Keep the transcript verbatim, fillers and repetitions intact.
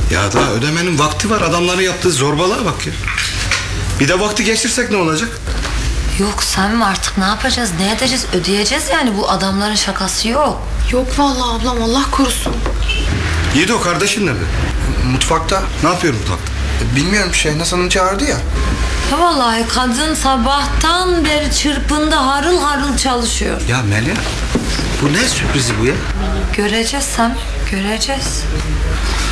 Ya daha ödemenin vakti var. Adamların yaptığı zorbalığa bak ya. Bir de vakti geçirsek ne olacak? Yok Samim, artık ne yapacağız, ne edeceğiz, ödeyeceğiz yani, bu adamların şakası yok. Yok vallahi ablam, Allah korusun. Yiğit, o kardeşin nerede? Mutfakta. Ne yapıyor mutfakta? Bilmiyorum, Şehnaz Hanım çağırdı ya. Ya vallahi kadın sabahtan beri çırpında harıl harıl çalışıyor. Ya Melia, bu ne sürprizi bu ya? Göreceğiz Samim, göreceğiz.